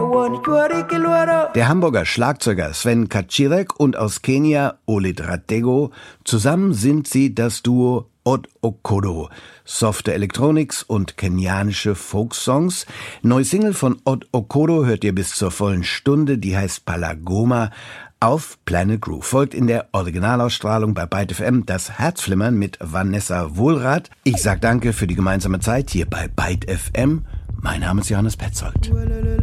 Der Hamburger Schlagzeuger Sven Kaczirek und aus Kenia Olit Ratego, zusammen sind sie das Duo Od Okodo. Softe Electronics und kenianische Folksongs. Neue Single von Od Okodo hört ihr bis zur vollen Stunde, die heißt Palagoma. Auf Planet Groove folgt in der Originalausstrahlung bei Byte FM das Herzflimmern mit Vanessa Wohlrath. Ich sag danke für die gemeinsame Zeit hier bei Byte FM. Mein Name ist Johannes Petzold.